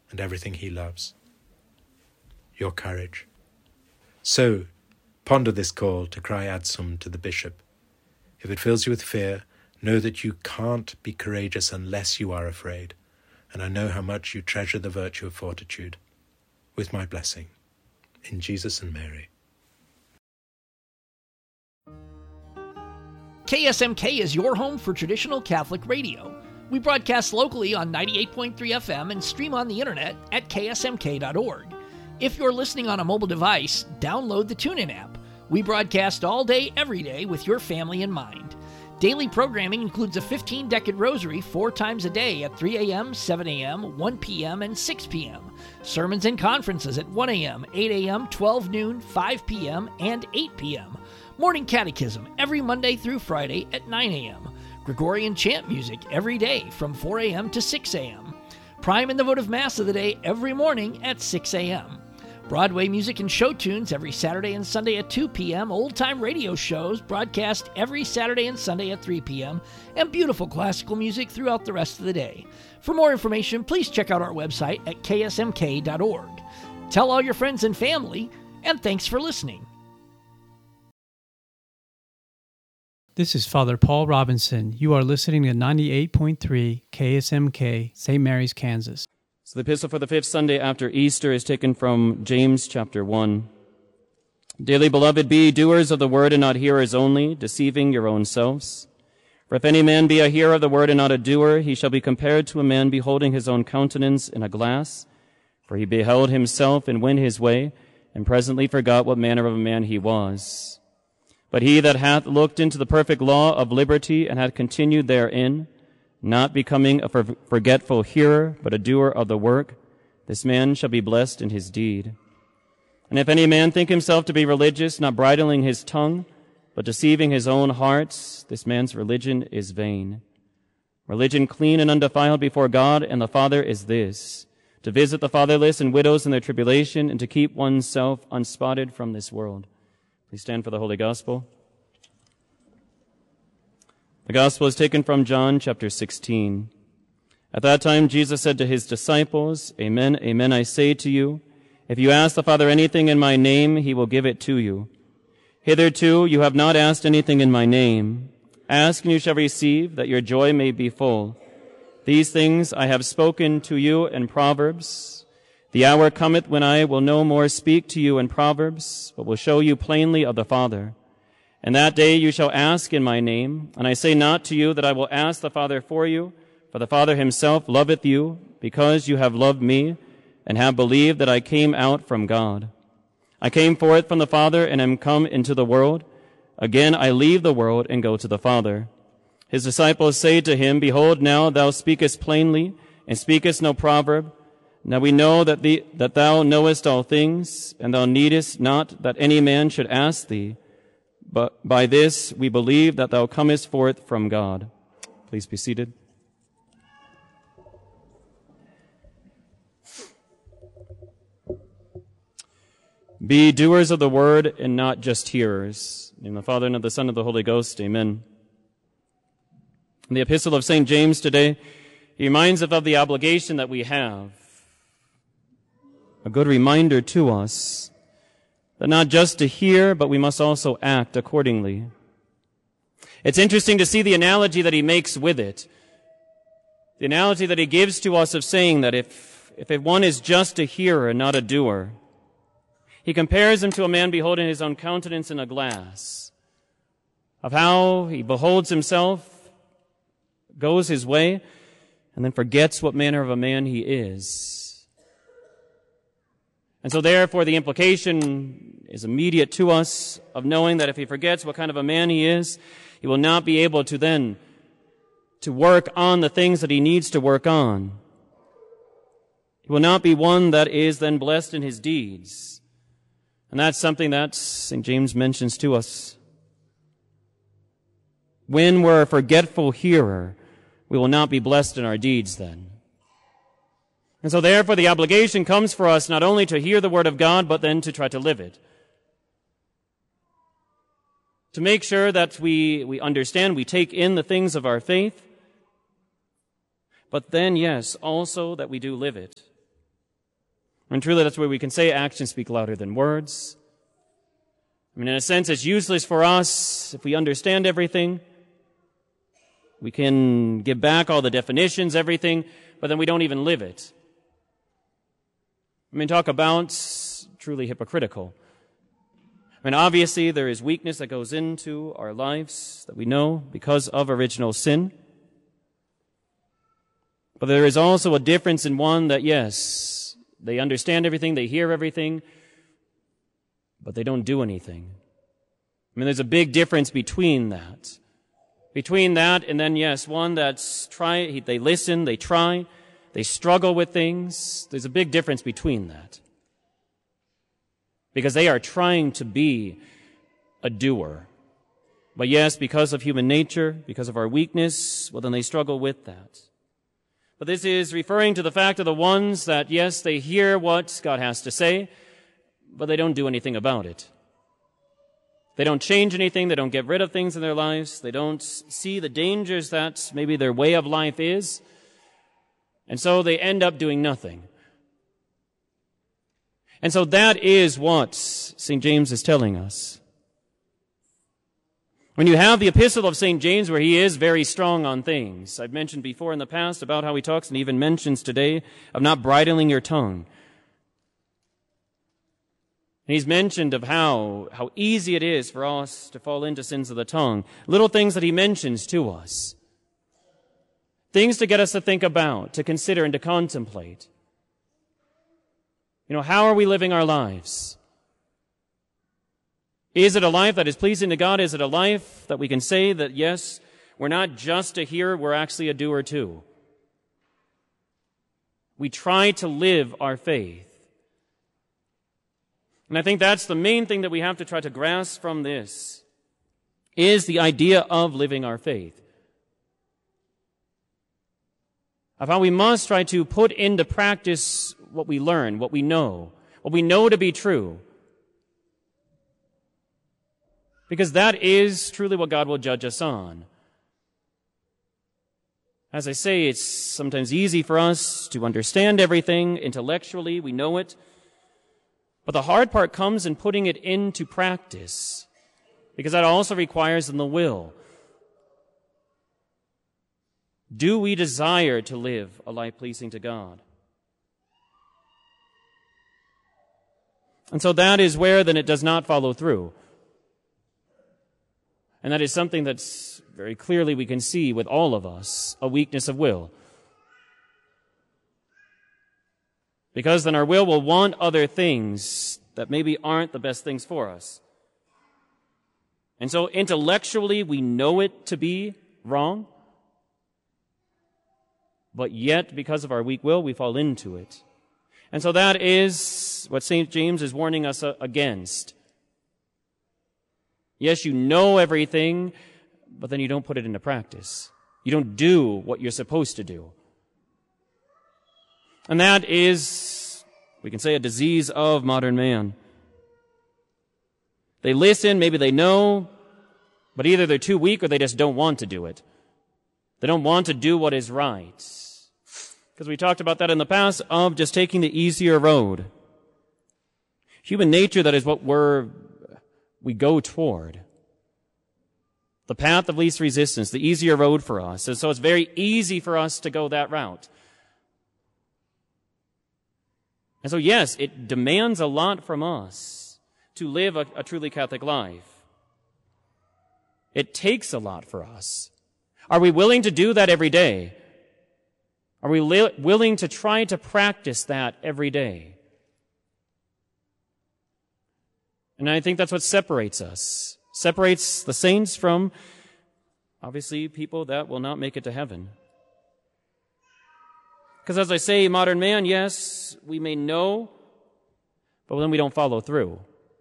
and everything he loves. Your courage. So, ponder this call to cry adsum to the bishop. If it fills you with fear, know that you can't be courageous unless you are afraid, and I know how much you treasure the virtue of fortitude. With my blessing. In Jesus and Mary. KSMK is your home for traditional Catholic radio. We broadcast locally on 98.3 FM and stream on the internet at ksmk.org. If you're listening on a mobile device, download the TuneIn app. We broadcast all day, every day with your family in mind. Daily programming includes a 15-decade rosary 4 times a day at 3 a.m., 7 a.m., 1 p.m., and 6 p.m. Sermons and conferences at 1 a.m., 8 a.m., 12 noon, 5 p.m., and 8 p.m. Morning catechism every Monday through Friday at 9 a.m. Gregorian chant music every day from 4 a.m. to 6 a.m. Prime and the votive Mass of the day every morning at 6 a.m. Broadway music and show tunes every Saturday and Sunday at 2 p.m., old-time radio shows broadcast every Saturday and Sunday at 3 p.m., and beautiful classical music throughout the rest of the day. For more information, please check out our website at ksmk.org. Tell all your friends and family, and thanks for listening. This is Father Paul Robinson. You are listening to 98.3 KSMK, St. Mary's, Kansas. So the epistle for the 5th Sunday after Easter is taken from James chapter 1. Dearly beloved, be doers of the word and not hearers only, deceiving your own selves. For if any man be a hearer of the word and not a doer, he shall be compared to a man beholding his own countenance in a glass. For he beheld himself and went his way, and presently forgot what manner of a man he was. But he that hath looked into the perfect law of liberty and hath continued therein, not becoming a forgetful hearer, but a doer of the work, this man shall be blessed in his deed. And if any man think himself to be religious, not bridling his tongue, but deceiving his own heart, this man's religion is vain. Religion clean and undefiled before God and the Father is this, to visit the fatherless and widows in their tribulation, and to keep oneself unspotted from this world. Please stand for the Holy Gospel. The Gospel is taken from John chapter 16. At that time Jesus said to his disciples, Amen, amen, I say to you, if you ask the Father anything in my name, he will give it to you. Hitherto you have not asked anything in my name. Ask and you shall receive, that your joy may be full. These things I have spoken to you in Proverbs. The hour cometh when I will no more speak to you in Proverbs, but will show you plainly of the Father. And that day you shall ask in my name, and I say not to you that I will ask the Father for you, for the Father himself loveth you, because you have loved me, and have believed that I came out from God. I came forth from the Father, and am come into the world. Again I leave the world, and go to the Father. His disciples say to him, Behold, now thou speakest plainly, and speakest no proverb. Now we know that thou knowest all things, and thou needest not that any man should ask thee. But by this we believe that thou comest forth from God. Please be seated. Be doers of the word and not just hearers. In the Father, and of the Son, and of the Holy Ghost. Amen. In the Epistle of St. James today, he reminds us of the obligation that we have. A good reminder to us that not just to hear, but we must also act accordingly. It's interesting to see the analogy that he makes with it. The analogy that he gives to us of saying that if one is just a hearer and not a doer, he compares him to a man beholding his own countenance in a glass, of how he beholds himself, goes his way, and then forgets what manner of a man he is. And so therefore the implication is immediate to us of knowing that if he forgets what kind of a man he is, he will not be able to then to work on the things that he needs to work on. He will not be one that is then blessed in his deeds. And that's something that St. James mentions to us. When we're a forgetful hearer, we will not be blessed in our deeds then. And so therefore the obligation comes for us not only to hear the word of God, but then to try to live it. To make sure that we understand, we take in the things of our faith, but then, yes, also that we do live it. And truly, that's where we can say actions speak louder than words. I mean, in a sense, it's useless for us if we understand everything. We can give back all the definitions, everything, but then we don't even live it. I mean, talk about truly hypocritical. I mean, obviously, there is weakness that goes into our lives that we know because of original sin. But there is also a difference in one that, yes, they understand everything, they hear everything, but they don't do anything. I mean, there's a big difference between that. Between that and then, yes, one that's they listen, they try, they struggle with things. There's a big difference between that. Because they are trying to be a doer. But yes, because of human nature, because of our weakness, well, then they struggle with that. But this is referring to the fact of the ones that, yes, they hear what God has to say, but they don't do anything about it. They don't change anything. They don't get rid of things in their lives. They don't see the dangers that maybe their way of life is. And so they end up doing nothing. And so that is what St. James is telling us. When you have the epistle of St. James where he is very strong on things, I've mentioned before in the past about how he talks and even mentions today of not bridling your tongue. And he's mentioned of how easy it is for us to fall into sins of the tongue. Little things that he mentions to us. Things to get us to think about, to consider, and to contemplate. You know, how are we living our lives? Is it a life that is pleasing to God? Is it a life that we can say that, yes, we're not just a hearer, we're actually a doer too? We try to live our faith. And I think that's the main thing that we have to try to grasp from this, is the idea of living our faith. Of how we must try to put into practice what we learn, what we know to be true. Because that is truly what God will judge us on. As I say, it's sometimes easy for us to understand everything intellectually, we know it. But the hard part comes in putting it into practice, because that also requires in the will. Do we desire to live a life pleasing to God? And so that is where then it does not follow through. And that is something that's very clearly we can see with all of us, a weakness of will. Because then our will want other things that maybe aren't the best things for us. And so intellectually we know it to be wrong, but yet because of our weak will we fall into it. And so that is what St. James is warning us against. Yes, you know everything, but then you don't put it into practice. You don't do what you're supposed to do. And that is, we can say, a disease of modern man. They listen, maybe they know, but either they're too weak or they just don't want to do it. They don't want to do what is right. Because we talked about that in the past, of just taking the easier road. Human nature, that is what we go toward. The path of least resistance, the easier road for us. And so it's very easy for us to go that route. And so, yes, it demands a lot from us to live a truly Catholic life. It takes a lot for us. Are we willing to do that every day? Are we willing to try to practice that every day? And I think that's what separates us. Separates the saints from, obviously, people that will not make it to heaven. Because as I say, modern man, yes, we may know, but then we don't follow through.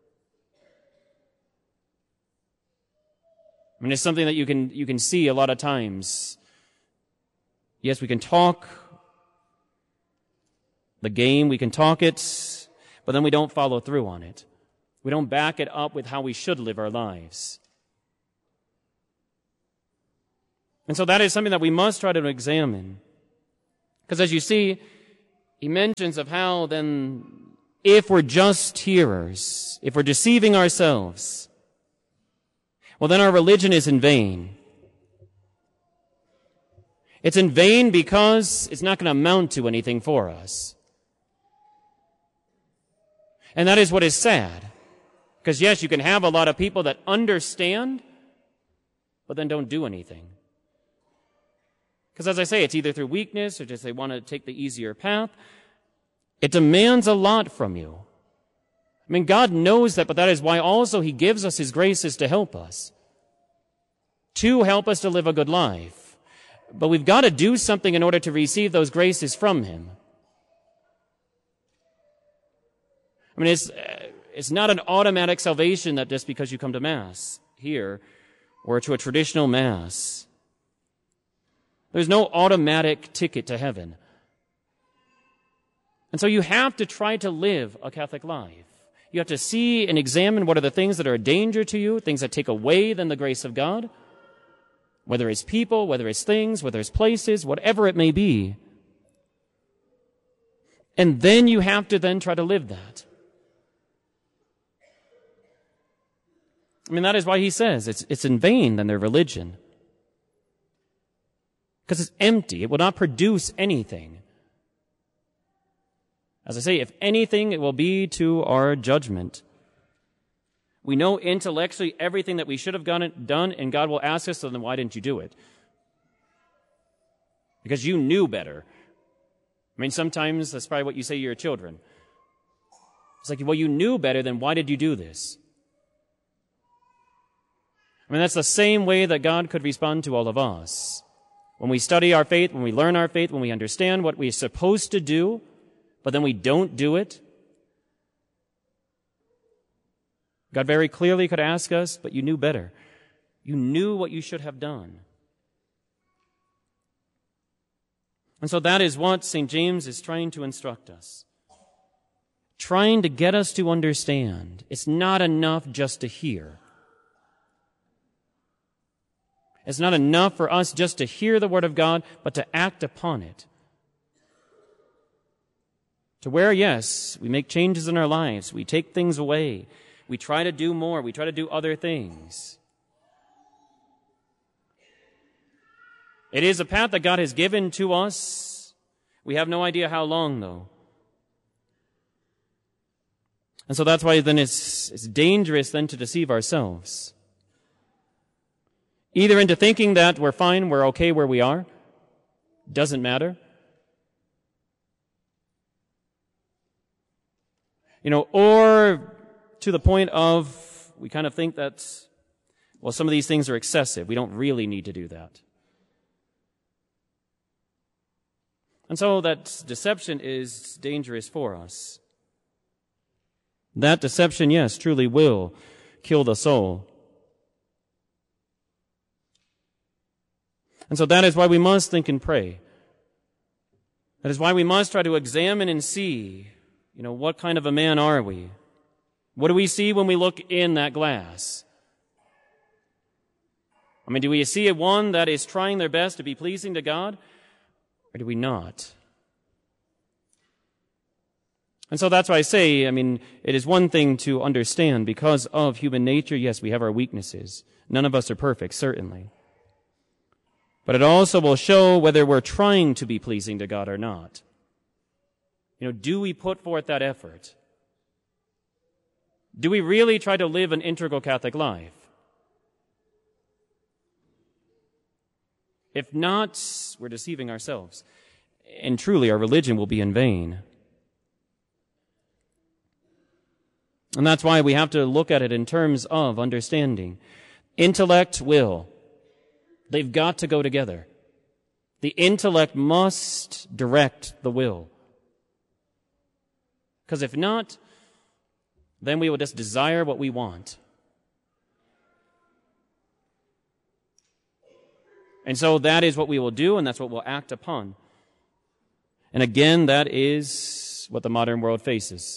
I mean, it's something that you can see a lot of times. Yes, we can talk the game, we can talk it, but then we don't follow through on it. We don't back it up with how we should live our lives. And so that is something that we must try to examine. Because as you see, he mentions of how then, if we're just hearers, if we're deceiving ourselves, well, then our religion is in vain. It's in vain because it's not going to amount to anything for us. And that is what is sad. Because yes, you can have a lot of people that understand, but then don't do anything. Because as I say, it's either through weakness or just they want to take the easier path. It demands a lot from you. I mean, God knows that, but that is why also He gives us His graces to help us. To help us to live a good life. But we've got to do something in order to receive those graces from Him. I mean, it's not an automatic salvation that just because you come to Mass here or to a traditional Mass. There's no automatic ticket to heaven. And so you have to try to live a Catholic life. You have to see and examine what are the things that are a danger to you, things that take away then the grace of God, whether it's people, whether it's things, whether it's places, whatever it may be. And then you have to then try to live that. I mean, that is why he says it's in vain then their religion. Because it's empty. It will not produce anything. As I say, if anything, it will be to our judgment. We know intellectually everything that we should have done, and God will ask us, so then why didn't you do it? Because you knew better. I mean, sometimes that's probably what you say to your children. It's like, well, you knew better, then why did you do this? I mean, that's the same way that God could respond to all of us. When we study our faith, when we learn our faith, when we understand what we're supposed to do, but then we don't do it, God very clearly could ask us, but you knew better. You knew what you should have done. And so that is what St. James is trying to instruct us. Trying to get us to understand. It's not enough just to hear. It's not enough for us just to hear the Word of God, but to act upon it. To where, yes, we make changes in our lives. We take things away. We try to do more. We try to do other things. It is a path that God has given to us. We have no idea how long, though. And so that's why then it's dangerous then to deceive ourselves. Either into thinking that we're fine, we're okay where we are, doesn't matter. Or to the point of we kind of think that, well, some of these things are excessive. We don't really need to do that. And so that deception is dangerous for us. That deception, yes, truly will kill the soul. And so that is why we must think and pray. That is why we must try to examine and see, what kind of a man are we? What do we see when we look in that glass? I mean, do we see one that is trying their best to be pleasing to God, or do we not? And so that's why I say, it is one thing to understand because of human nature, yes, we have our weaknesses. None of us are perfect, certainly. But it also will show whether we're trying to be pleasing to God or not. Do we put forth that effort? Do we really try to live an integral Catholic life? If not, we're deceiving ourselves. And truly, our religion will be in vain. And that's why we have to look at it in terms of understanding. Intellect, will. They've got to go together. The intellect must direct the will. Because if not, then we will just desire what we want. And so that is what we will do, and that's what we'll act upon. And again, that is what the modern world faces.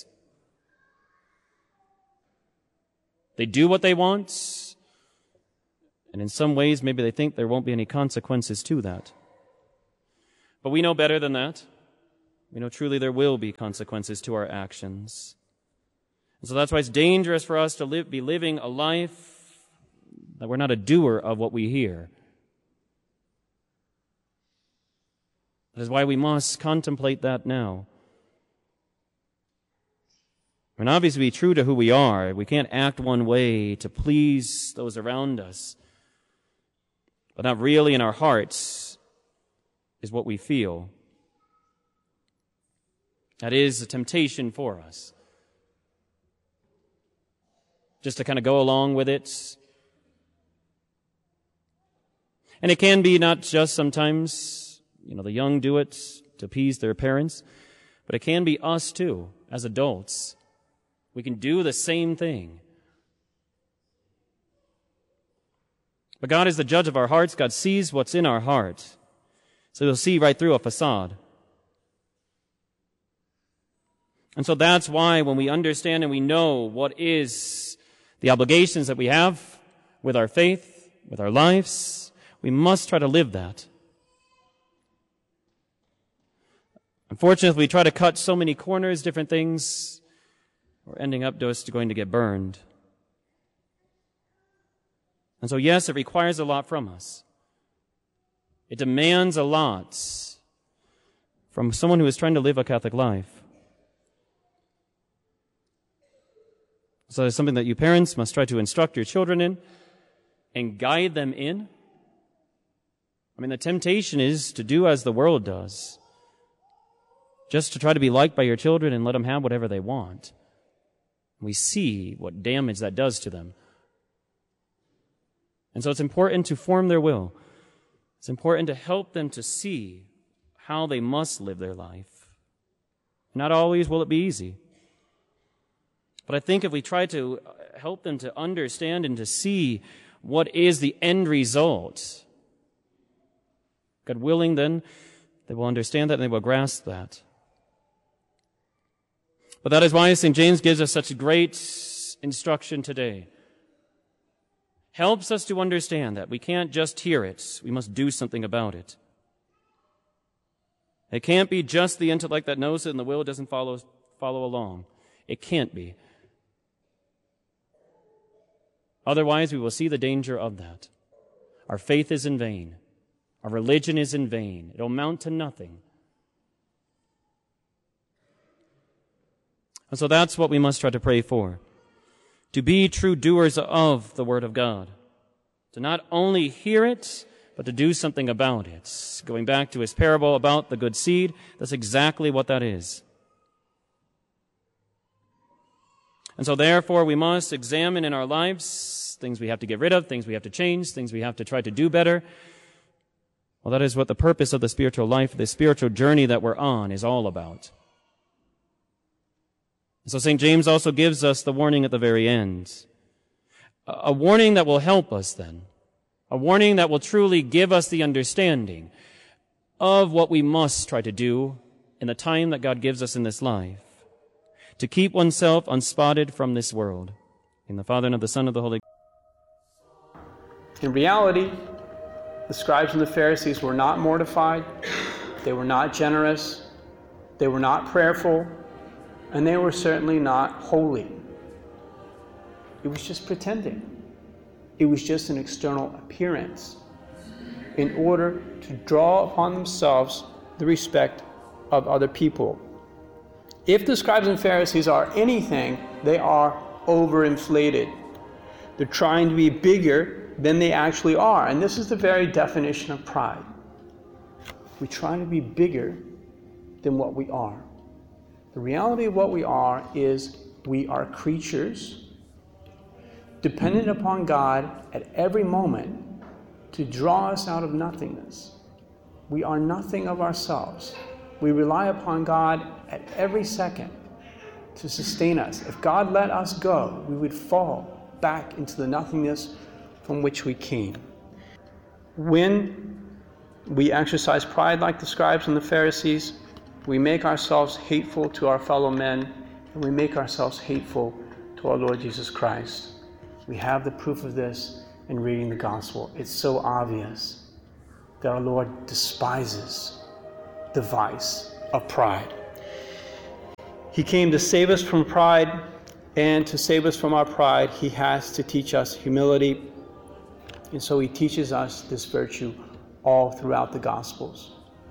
They do what they want, and in some ways, maybe they think there won't be any consequences to that. But we know better than that. we know truly there will be consequences to our actions. And so that's why it's dangerous for us to be living a life that we're not a doer of what we hear. That is why we must contemplate that now. And obviously be true to who we are. We can't act one way to please those around us, but not really in our hearts is what we feel. That is a temptation for us. Just to kind of go along with it. And it can be not just sometimes, the young do it to appease their parents, but it can be us too, as adults. We can do the same thing. But God is the judge of our hearts. God sees what's in our heart. So He'll see right through a facade. And so that's why when we understand and we know what is the obligations that we have with our faith, with our lives, we must try to live that. Unfortunately, if we try to cut so many corners, different things, we're ending up just going to get burned. And so, yes, it requires a lot from us. It demands a lot from someone who is trying to live a Catholic life. So it's something that you parents must try to instruct your children in and guide them in. The temptation is to do as the world does. Just to try to be liked by your children and let them have whatever they want. We see what damage that does to them. And so it's important to form their will. It's important to help them to see how they must live their life. Not always will it be easy. But I think if we try to help them to understand and to see what is the end result, God willing, then they will understand that and they will grasp that. But that is why St. James gives us such great instruction today. Helps us to understand that we can't just hear it, we must do something about it. It can't be just the intellect that knows it and the will doesn't follow along. It can't be. Otherwise, we will see the danger of that. Our faith is in vain. Our religion is in vain. It'll amount to nothing. And so that's what we must try to pray for. To be true doers of the Word of God. To not only hear it, but to do something about it. Going back to his parable about the good seed, that's exactly what that is. And so therefore we must examine in our lives things we have to get rid of, things we have to change, things we have to try to do better. Well, that is what the purpose of the spiritual life, the spiritual journey that we're on is all about. So St. James also gives us the warning at the very end. A warning that will help us then. A warning that will truly give us the understanding of what we must try to do in the time that God gives us in this life. To keep oneself unspotted from this world. In the Father and of the Son and of the Holy Ghost. In reality, the scribes and the Pharisees were not mortified. They were not generous. They were not prayerful. And they were certainly not holy. It was just pretending. It was just an external appearance in order to draw upon themselves the respect of other people. If the scribes and Pharisees are anything, they are overinflated. They're trying to be bigger than they actually are. And this is the very definition of pride. We try to be bigger than what we are. The reality of what we are is we are creatures dependent upon God at every moment to draw us out of nothingness. We are nothing of ourselves. We rely upon God at every second to sustain us. If God let us go, we would fall back into the nothingness from which we came. When we exercise pride like the scribes and the Pharisees, we make ourselves hateful to our fellow men, and we make ourselves hateful to our Lord Jesus Christ. We have the proof of this in reading the gospel. It's so obvious that our Lord despises the vice of pride. He came to save us from pride, and to save us from our pride, he has to teach us humility. And so he teaches us this virtue all throughout the Gospels.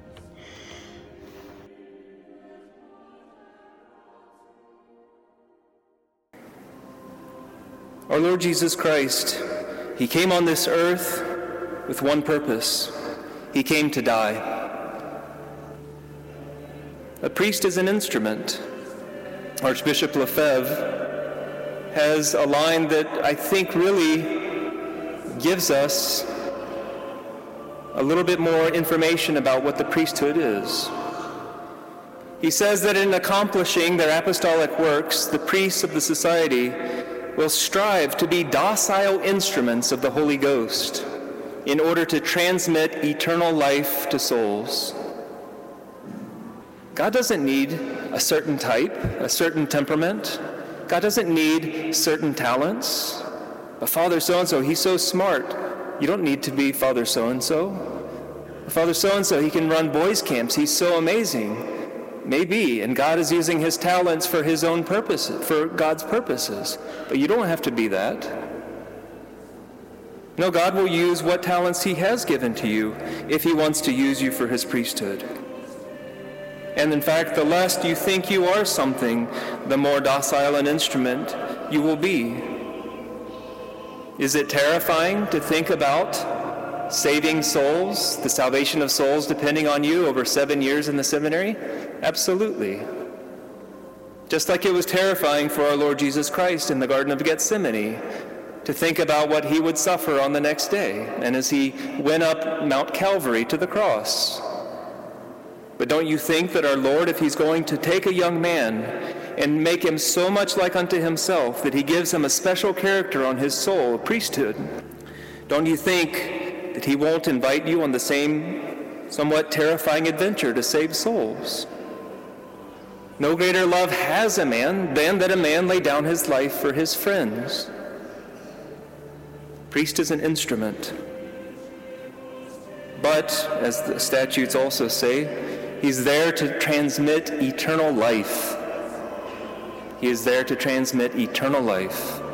Our Lord Jesus Christ, he came on this earth with one purpose. He came to die. A priest is an instrument. Archbishop Lefebvre has a line that I think really gives us a little bit more information about what the priesthood is. He says that in accomplishing their apostolic works, the priests of the society will strive to be docile instruments of the Holy Ghost in order to transmit eternal life to souls. God doesn't need a certain type, a certain temperament. God doesn't need certain talents. But Father so-and-so, he's so smart. You don't need to be Father so-and-so. Father so-and-so, he can run boys' camps. He's so amazing. Maybe, and God is using his talents for his own purposes, for God's purposes. But you don't have to be that. No, God will use what talents he has given to you if he wants to use you for his priesthood. And in fact, the less you think you are something, the more docile an instrument you will be. Is it terrifying to think about saving souls, the salvation of souls depending on you over 7 years in the seminary? Absolutely. Just like it was terrifying for our Lord Jesus Christ in the Garden of Gethsemane to think about what he would suffer on the next day, and as he went up Mount Calvary to the cross. But don't you think that our Lord, if he's going to take a young man and make him so much like unto himself that he gives him a special character on his soul, a priesthood, don't you think that he won't invite you on the same somewhat terrifying adventure to save souls? No greater love has a man than that a man lay down his life for his friends. Priest is an instrument. But, as the statutes also say, he's there to transmit eternal life. He is there to transmit eternal life.